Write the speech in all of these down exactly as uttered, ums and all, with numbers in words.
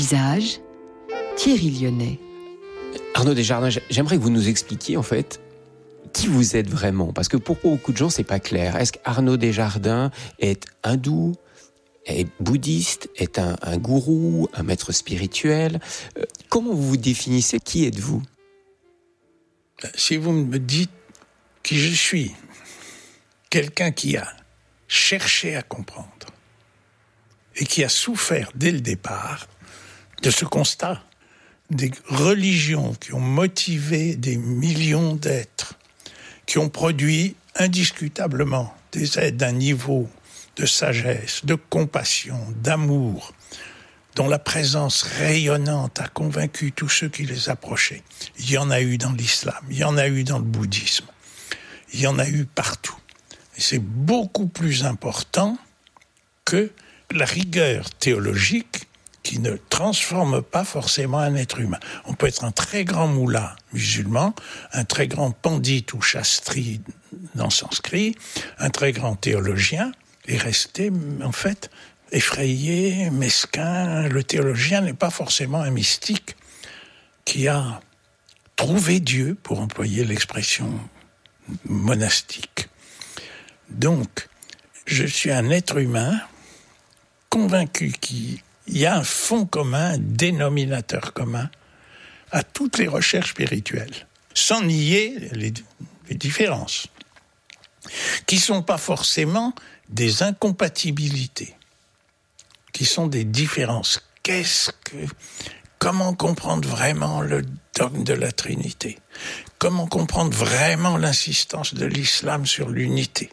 Visage, Thierry Lyonnais. Arnaud Desjardins, j'aimerais que vous nous expliquiez en fait qui vous êtes vraiment, parce que pour beaucoup de gens c'est pas clair. Est-ce qu'Arnaud Desjardins est hindou, est bouddhiste, est un, un gourou, un maître spirituel? euh, Comment vous vous définissez? Qui êtes-vous? Si vous me dites qui je suis, quelqu'un qui a cherché à comprendre et qui a souffert dès le départ de ce constat des religions qui ont motivé des millions d'êtres, qui ont produit indiscutablement des êtres d'un niveau de sagesse, de compassion, d'amour, dont la présence rayonnante a convaincu tous ceux qui les approchaient. Il y en a eu dans l'islam, il y en a eu dans le bouddhisme, il y en a eu partout. Et c'est beaucoup plus important que la rigueur théologique qui ne transforme pas forcément un être humain. On peut être un très grand moulin musulman, un très grand pandit ou chastri dans sanskrit, un très grand théologien, et rester en fait effrayé, mesquin. Le théologien n'est pas forcément un mystique qui a trouvé Dieu, pour employer l'expression monastique. Donc, je suis un être humain convaincu qu'il y a un fond commun, un dénominateur commun à toutes les recherches spirituelles, sans nier les, les différences, qui ne sont pas forcément des incompatibilités, qui sont des différences. Qu'est-ce que, comment comprendre vraiment le dogme de la Trinité? Comment comprendre vraiment l'insistance de l'islam sur l'unité?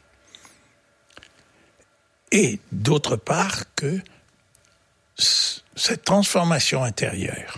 Et d'autre part que cette transformation intérieure,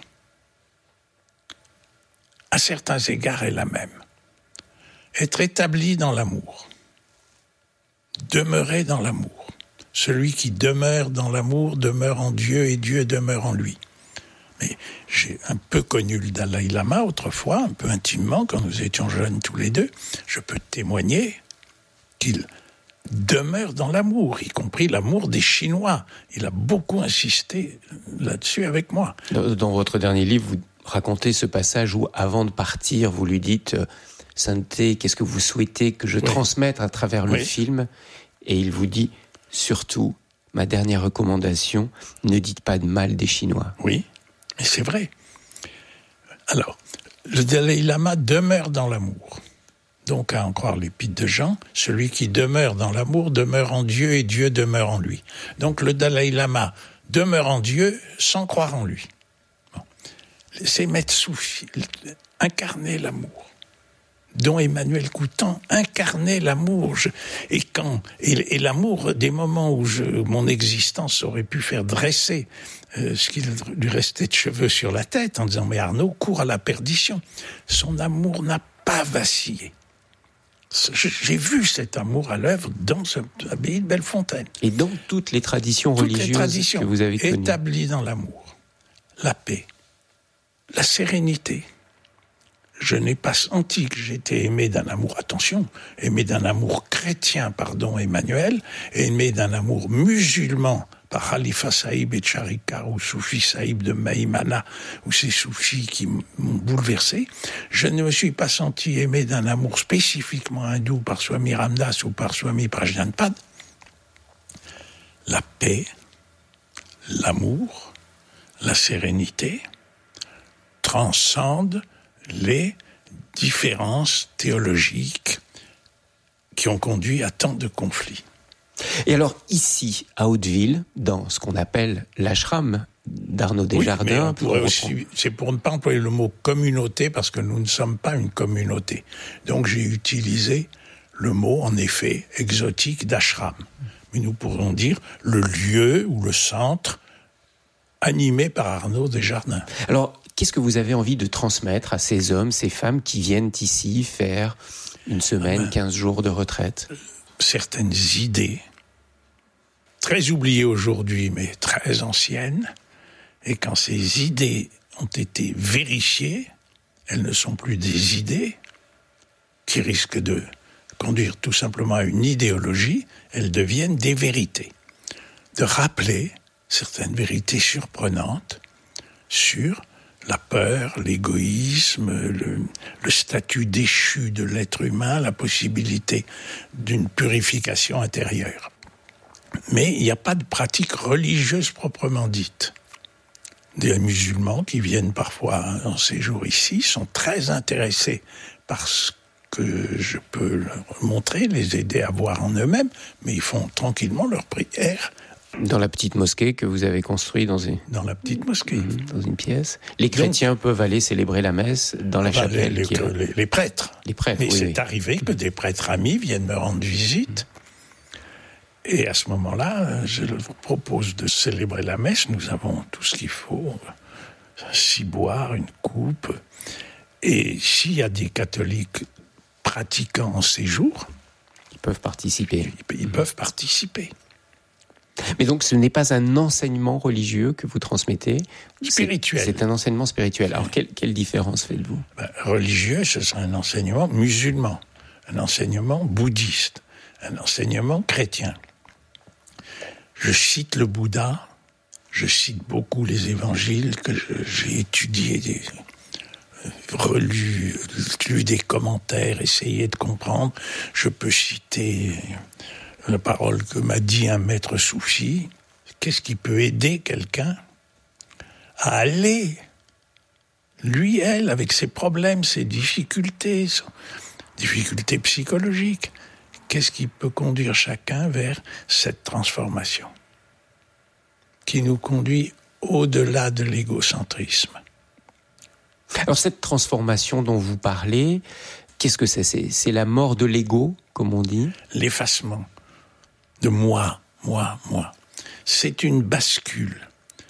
à certains égards, est la même. Être établi dans l'amour, demeurer dans l'amour. Celui qui demeure dans l'amour demeure en Dieu et Dieu demeure en lui. Mais j'ai un peu connu le Dalai Lama autrefois, un peu intimement, quand nous étions jeunes tous les deux. Je peux témoigner qu'il demeure dans l'amour, y compris l'amour des Chinois. Il a beaucoup insisté là-dessus avec moi. Dans, dans votre dernier livre, vous racontez ce passage où, avant de partir, vous lui dites « Sainteté, qu'est-ce que vous souhaitez que je oui. transmette à travers le oui. film ?» Et il vous dit « Surtout, ma dernière recommandation, ne dites pas de mal des Chinois. » Oui, mais c'est vrai. Alors, le Dalai Lama demeure dans l'amour. Donc, à en croire l'épître de Jean, celui qui demeure dans l'amour demeure en Dieu et Dieu demeure en lui. Donc, le Dalai Lama demeure en Dieu sans croire en lui. Bon. C'est Maître Soufi, incarner l'amour, dont Emmanuel Coutan incarnait l'amour. Je, et quand et, et l'amour, des moments où je, mon existence aurait pu faire dresser euh, ce qu'il lui restait de cheveux sur la tête, en disant « Mais Arnaud court à la perdition ». Son amour n'a pas vacillé. J'ai vu cet amour à l'œuvre dans l'abbaye de Bellefontaine. Et dans toutes les traditions toutes religieuses les traditions que vous avez connues. Établies dans l'amour, la paix, la sérénité. Je n'ai pas senti que j'étais aimé d'un amour, attention, aimé d'un amour chrétien, pardon, Emmanuel, et aimé d'un amour musulman par Khalifa Saïb et Charikar ou Soufi Saïb de Maïmana, ou ces soufis qui m'ont bouleversé. Je ne me suis pas senti aimé d'un amour spécifiquement hindou par Swami Ramdas ou par Swami Prajnanpad. La paix, l'amour, la sérénité transcendent les différences théologiques qui ont conduit à tant de conflits. Et alors, ici, à Hauteville, dans ce qu'on appelle l'ashram d'Arnaud Desjardins... Oui, mais pour aussi, c'est pour ne pas employer le mot communauté, parce que nous ne sommes pas une communauté. Donc j'ai utilisé le mot, en effet, exotique d'ashram. Mais nous pourrions dire le lieu ou le centre animé par Arnaud Desjardins. Alors, qu'est-ce que vous avez envie de transmettre à ces hommes, ces femmes qui viennent ici faire une semaine, ah ben, quinze jours de retraite ? Certaines idées, très oubliées aujourd'hui, mais très anciennes, et quand ces idées ont été vérifiées, elles ne sont plus des idées qui risquent de conduire tout simplement à une idéologie, elles deviennent des vérités. De rappeler certaines vérités surprenantes sur la peur, l'égoïsme, le, le statut déchu de l'être humain, la possibilité d'une purification intérieure. Mais il n'y a pas de pratique religieuse proprement dite. Des musulmans qui viennent parfois en séjour ici sont très intéressés par ce que je peux leur montrer, les aider à voir en eux-mêmes, mais ils font tranquillement leur prière. Dans la petite mosquée que vous avez construite dans une... Dans la petite mosquée. Mmh, dans une pièce. Les chrétiens Donc, peuvent aller célébrer la messe dans la enfin, chapelle. Les, qui est... les, les prêtres. Les prêtres, Mais oui, c'est oui. arrivé que des prêtres amis viennent me rendre visite. Et à ce moment-là, je leur propose de célébrer la messe. Nous avons tout ce qu'il faut. Un ciboire, une coupe. Et s'il y a des catholiques pratiquants en séjour... Ils peuvent participer. Ils, ils mmh. peuvent participer. Mais donc, ce n'est pas un enseignement religieux que vous transmettez. Spirituel. C'est, c'est un enseignement spirituel. Alors, quelle, quelle différence faites-vous ? Ben, religieux, ce serait un enseignement musulman, un enseignement bouddhiste, un enseignement chrétien. Je cite le Bouddha, je cite beaucoup les évangiles que je, j'ai étudiés, des, relus, lu des commentaires, essayé de comprendre. Je peux citer... la parole que m'a dit un maître soufi, qu'est-ce qui peut aider quelqu'un à aller, lui, elle, avec ses problèmes, ses difficultés, ses difficultés psychologiques, qu'est-ce qui peut conduire chacun vers cette transformation qui nous conduit au-delà de l'égocentrisme. Alors cette transformation dont vous parlez, qu'est-ce que c'est ? C'est, c'est la mort de l'ego, comme on dit ? L'effacement de moi, moi, moi. C'est une bascule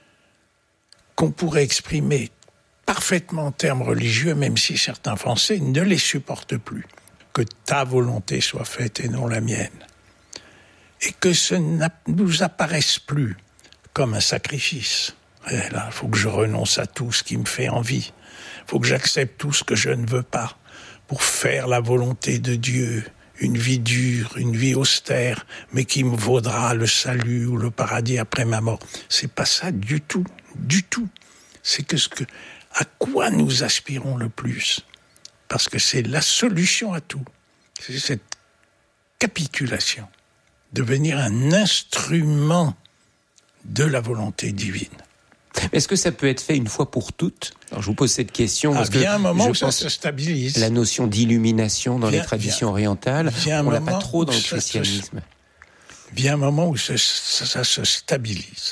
qu'on pourrait exprimer parfaitement en termes religieux, même si certains Français ne les supportent plus. Que ta volonté soit faite et non la mienne. Et que ce ne nous apparaisse plus comme un sacrifice. Et là, il faut que je renonce à tout ce qui me fait envie. Il faut que j'accepte tout ce que je ne veux pas pour faire la volonté de Dieu. Une vie dure, une vie austère, mais qui me vaudra le salut ou le paradis après ma mort. C'est pas ça du tout, du tout. C'est que ce que, à quoi nous aspirons le plus. Parce que c'est la solution à tout. C'est cette capitulation. Devenir un instrument de la volonté divine. Est-ce que ça peut être fait une fois pour toutes ? Alors je vous pose cette question parce que il y a un moment je où ça pense se stabilise. La notion d'illumination dans Vient, les traditions vient, orientales, vient on l'a pas trop dans le ça christianisme. Se, vient un moment où ça, ça, ça se stabilise.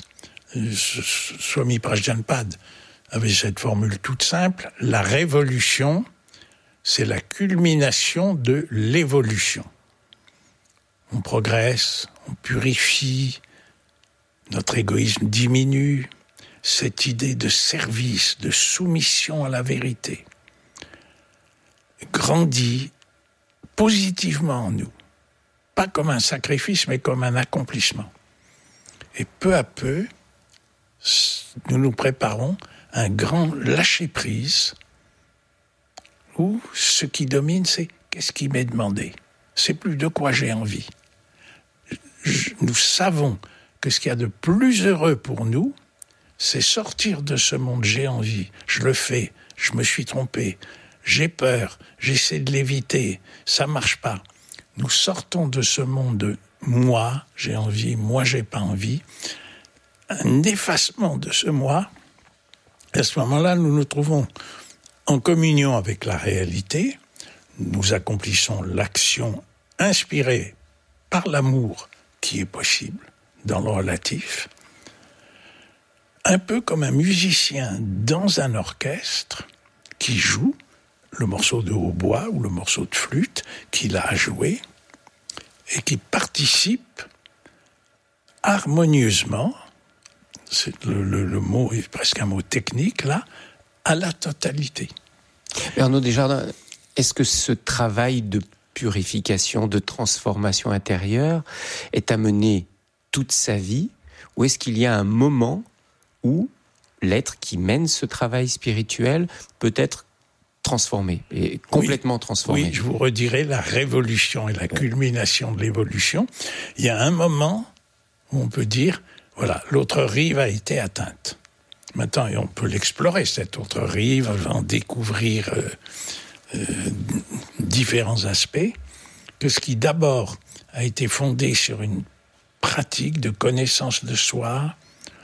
Swami Prajnapada avait cette formule toute simple. La révolution, c'est la culmination de l'évolution. On progresse, on purifie, notre égoïsme diminue. Cette idée de service, de soumission à la vérité, grandit positivement en nous. Pas comme un sacrifice, mais comme un accomplissement. Et peu à peu, nous nous préparons à un grand lâcher-prise où ce qui domine, c'est qu'est-ce qui m'est demandé. C'est plus de quoi j'ai envie. Nous savons que ce qu'il y a de plus heureux pour nous, c'est sortir de ce monde, j'ai envie, je le fais, je me suis trompé, j'ai peur, j'essaie de l'éviter, ça marche pas. Nous sortons de ce monde de moi, j'ai envie, moi j'ai pas envie, un effacement de ce moi. À ce moment-là, nous nous trouvons en communion avec la réalité, nous accomplissons l'action inspirée par l'amour qui est possible dans le relatif. Un peu comme un musicien dans un orchestre qui joue le morceau de hautbois ou le morceau de flûte qu'il a à jouer et qui participe harmonieusement, c'est le, le, le mot est presque un mot technique là, à la totalité. Arnaud Desjardins, est-ce que ce travail de purification, de transformation intérieure est à mener toute sa vie, ou est-ce qu'il y a un moment où l'être qui mène ce travail spirituel peut être transformé, et complètement oui, transformé. Oui, je vous redirai la révolution et la culmination de l'évolution. Il y a un moment où on peut dire, voilà, l'autre rive a été atteinte. Maintenant, on peut l'explorer, cette autre rive, en découvrir euh, euh, différents aspects, que ce qui d'abord a été fondé sur une pratique de connaissance de soi,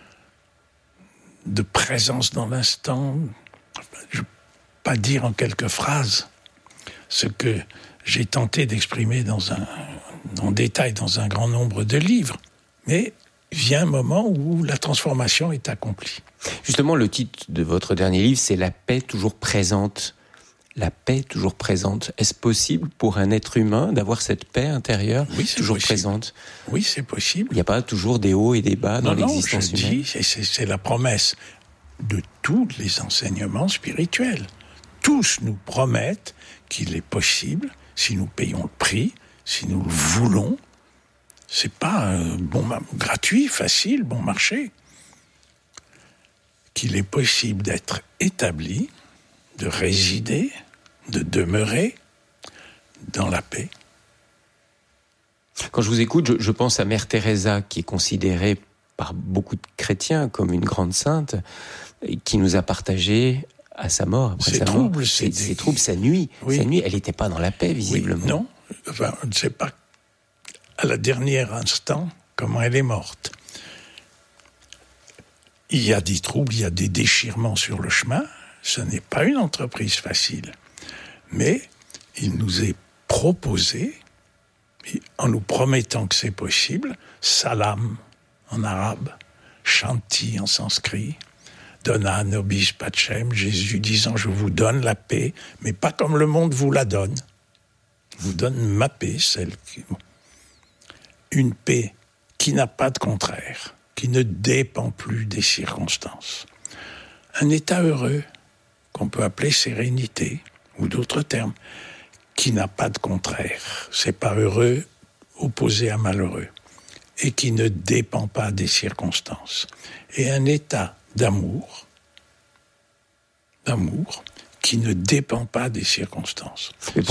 de présence dans l'instant. Je ne vais pas dire en quelques phrases ce que j'ai tenté d'exprimer dans un, en détail dans un grand nombre de livres, mais vient un moment où la transformation est accomplie. Justement, le titre de votre dernier livre, c'est « La paix toujours présente ». La paix toujours présente. Est-ce possible pour un être humain d'avoir cette paix intérieure oui, c'est toujours possible. présente? Oui, c'est possible. Il n'y a pas toujours des hauts et des bas dans non, l'existence non, je humaine. dis, c'est, c'est, c'est la promesse de tous les enseignements spirituels. Tous nous promettent qu'il est possible, si nous payons le prix, si nous le voulons. C'est pas un bon gratuit, facile, bon marché. Qu'il est possible d'être établi, de résider, de demeurer dans la paix. Quand je vous écoute, je, je pense à Mère Teresa, qui est considérée par beaucoup de chrétiens comme une grande sainte, et qui nous a partagé à sa mort, après ses sa troubles, mort, ses, ses, ses troubles, sa nuit. Oui. Sa nuit, elle n'était pas dans la paix, visiblement. Oui, non, enfin, on ne sait pas à la dernière instant comment elle est morte. Il y a des troubles, il y a des déchirements sur le chemin. Ce n'est pas une entreprise facile. Mais il nous est proposé, en nous promettant que c'est possible, salam en arabe, shanti en sanskrit, dona nobis pacem, Jésus disant je vous donne la paix, mais pas comme le monde vous la donne. Je vous donne ma paix, celle qui... Une paix qui n'a pas de contraire, qui ne dépend plus des circonstances. Un état heureux, qu'on peut appeler sérénité, ou d'autres termes, qui n'a pas de contraire. C'est pas heureux opposé à malheureux, et qui ne dépend pas des circonstances. Et un état d'amour, d'amour, qui ne dépend pas des circonstances.